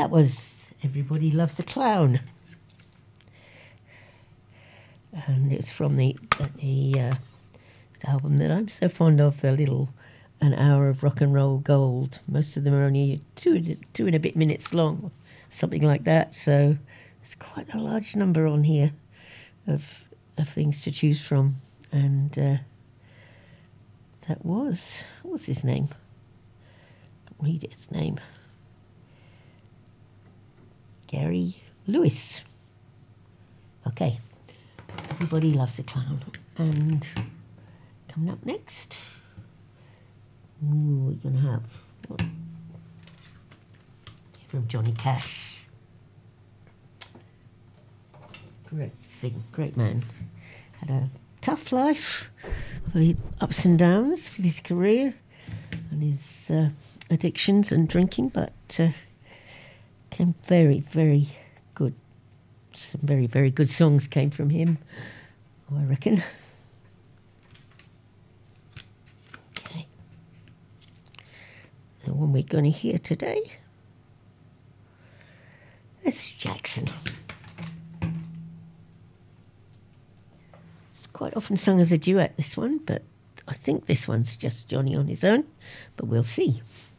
That was Everybody Loves a Clown. And it's from the album that I'm so fond of, the little An Hour of Rock and Roll Gold. Most of them are only two and a bit minutes long, something like that. So it's quite a large number on here of things to choose from. And that was, what was his name? I can't read his name. Gary Lewis. Okay. Everybody Loves a Clown. And coming up next, we're going to have from Johnny Cash. Great man. Had a tough life, ups and downs with his career and his addictions and drinking, but came very, very good. Some very, very good songs came from him, I reckon. Okay. The one we're going to hear today is Jackson. It's quite often sung as a duet, this one, but I think this one's just Johnny on his own, but we'll see.